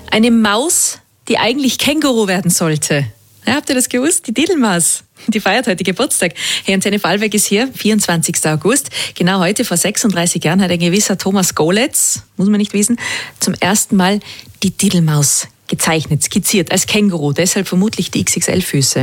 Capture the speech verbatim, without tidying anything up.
Eine Maus, die eigentlich Känguru werden sollte. Ja, habt ihr das gewusst? Die Didelmaus. Die feiert heute Geburtstag. Hey, Antenne Vorarlberg ist hier, vierundzwanzigster August. Genau heute, vor sechsunddreißig Jahren, hat ein gewisser Thomas Golitz, muss man nicht wissen, zum ersten Mal die Didelmaus gezeichnet, skizziert als Känguru. Deshalb vermutlich die X X L-Füße.